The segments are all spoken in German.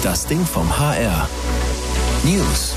Das Ding vom HR. News.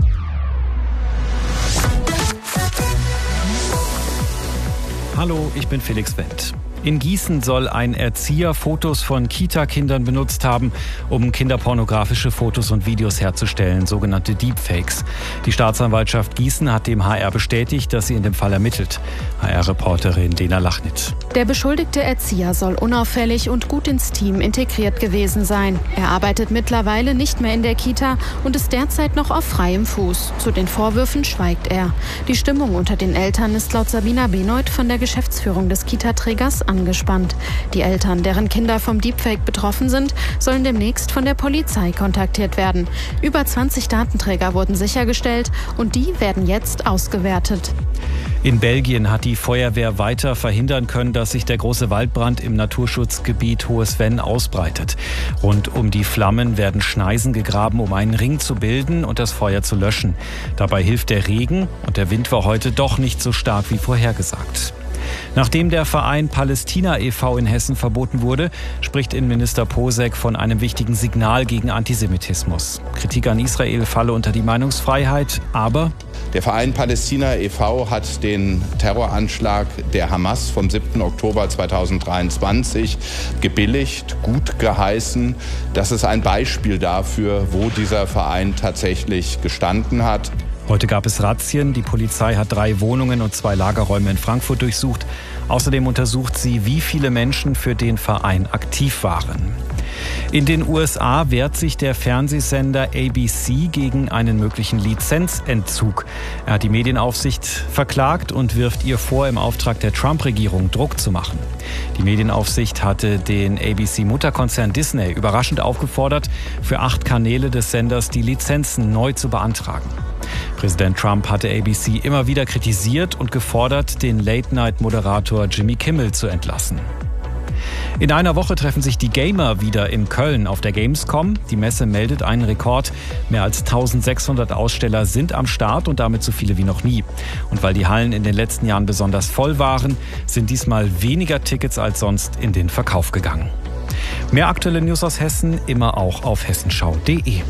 Hallo, ich bin Felix Wendt. In Gießen soll ein Erzieher Fotos von Kita-Kindern benutzt haben, um kinderpornografische Fotos und Videos herzustellen, sogenannte Deepfakes. Die Staatsanwaltschaft Gießen hat dem HR bestätigt, dass sie in dem Fall ermittelt. HR-Reporterin Lena Lachnit. Der beschuldigte Erzieher soll unauffällig und gut ins Team integriert gewesen sein. Er arbeitet mittlerweile nicht mehr in der Kita und ist derzeit noch auf freiem Fuß. Zu den Vorwürfen schweigt er. Die Stimmung unter den Eltern ist laut Sabina Benoit von der Geschäftsführung des Kita-Trägers angespannt. Die Eltern, deren Kinder vom Deepfake betroffen sind, sollen demnächst von der Polizei kontaktiert werden. Über 20 Datenträger wurden sichergestellt und die werden jetzt ausgewertet. In Belgien hat die Feuerwehr weiter verhindern können, dass sich der große Waldbrand im Naturschutzgebiet Hohes Venn ausbreitet. Rund um die Flammen werden Schneisen gegraben, um einen Ring zu bilden und das Feuer zu löschen. Dabei hilft der Regen und der Wind war heute doch nicht so stark wie vorhergesagt. Nachdem der Verein Palästina e.V. in Hessen verboten wurde, spricht Innenminister Posek von einem wichtigen Signal gegen Antisemitismus. Kritik an Israel falle unter die Meinungsfreiheit, aber der Verein Palästina e.V. hat den Terroranschlag der Hamas vom 7. Oktober 2023 gebilligt, gut geheißen. Das ist ein Beispiel dafür, wo dieser Verein tatsächlich gestanden hat. Heute gab es Razzien. Die Polizei hat 3 Wohnungen und 2 Lagerräume in Frankfurt durchsucht. Außerdem untersucht sie, wie viele Menschen für den Verein aktiv waren. In den USA wehrt sich der Fernsehsender ABC gegen einen möglichen Lizenzentzug. Er hat die Medienaufsicht verklagt und wirft ihr vor, im Auftrag der Trump-Regierung Druck zu machen. Die Medienaufsicht hatte den ABC-Mutterkonzern Disney überraschend aufgefordert, für 8 Kanäle des Senders die Lizenzen neu zu beantragen. Präsident Trump hatte ABC immer wieder kritisiert und gefordert, den Late-Night-Moderator Jimmy Kimmel zu entlassen. In einer Woche treffen sich die Gamer wieder in Köln auf der Gamescom. Die Messe meldet einen Rekord. Mehr als 1600 Aussteller sind am Start und damit so viele wie noch nie. Und weil die Hallen in den letzten Jahren besonders voll waren, sind diesmal weniger Tickets als sonst in den Verkauf gegangen. Mehr aktuelle News aus Hessen immer auch auf hessenschau.de.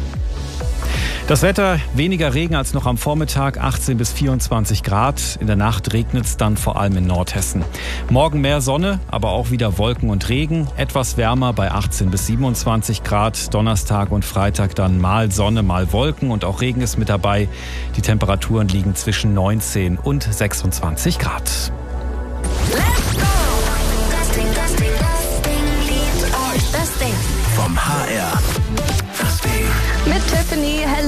Das Wetter, weniger Regen als noch am Vormittag, 18 bis 24 Grad. In der Nacht regnet es dann vor allem in Nordhessen. Morgen mehr Sonne, aber auch wieder Wolken und Regen. Etwas wärmer bei 18 bis 27 Grad. Donnerstag und Freitag dann mal Sonne, mal Wolken und auch Regen ist mit dabei. Die Temperaturen liegen zwischen 19 und 26 Grad. Let's go! Das Ding vom HR. Das Ding. Mit Tiffany,